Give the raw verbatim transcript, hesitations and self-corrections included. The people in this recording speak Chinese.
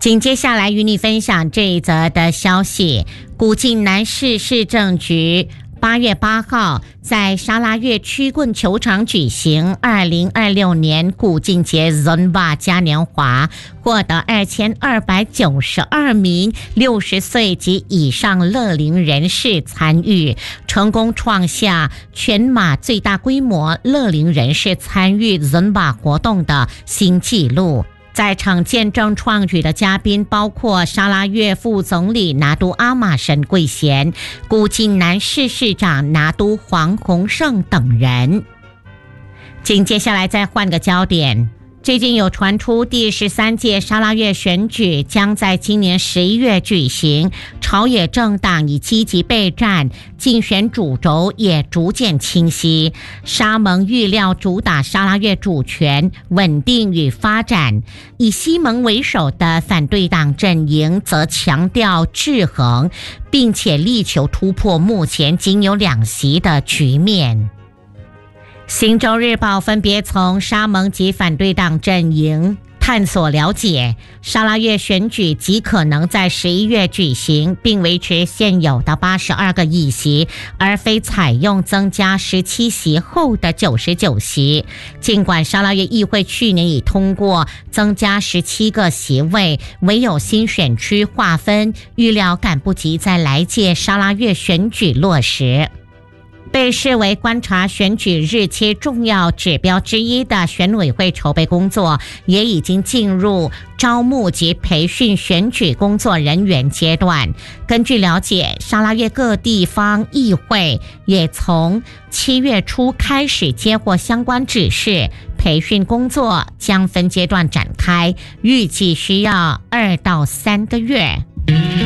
紧接下来与你分享这一则的消息，古晋南市市政局八月八号在沙拉越曲棍球场举行二零二六年古晋节 Zumba 嘉年华，获得二千二百九十二名六十岁及以上乐龄人士参与，成功创下全马最大规模乐龄人士参与 Zumba 活动的新纪录。在场见证创举的嘉宾包括沙拉越副总理拿督阿玛神贵贤、古晋南市市长拿督黄宏胜等人。紧接下来再换个焦点，最近有传出第十三届沙拉越选举将在今年十一月举行，朝野政党已积极备战，竞选主轴也逐渐清晰。沙盟预料主打沙拉越主权、稳定与发展，以西盟为首的反对党阵营则强调制衡，并且力求突破目前仅有两席的局面。新洲日报分别从沙盟及反对党阵营探索了解，沙拉越选举极可能在十一月举行，并维持现有的八十二个议席，而非采用增加十七席后的九十九席。尽管沙拉越议会去年已通过增加十七个席位，唯有新选区划分，预料赶不及在来届沙拉越选举落实。被视为观察选举日期重要指标之一的选委会筹备工作，也已经进入招募及培训选举工作人员阶段。根据了解，沙拉越各地方议会也从七月初开始接获相关指示，培训工作将分阶段展开，预计需要二到三个月。